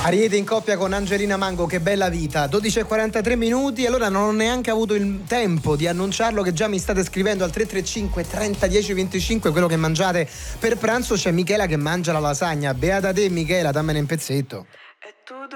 Ariete in coppia con Angelina Mango, che bella vita. 12:43 minuti, allora non ho neanche avuto il tempo di annunciarlo che già mi state scrivendo al 335 30 10 25 quello che mangiate per pranzo. C'è Michela che mangia la lasagna. Beata te Michela, dammene un pezzetto.